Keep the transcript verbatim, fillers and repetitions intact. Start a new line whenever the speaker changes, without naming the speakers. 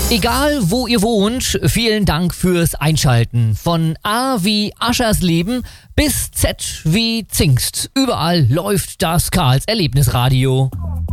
Egal, wo ihr wohnt, vielen Dank fürs Einschalten. Von A wie Aschersleben bis Z wie Zingst. Überall läuft das Karls Erlebnisradio.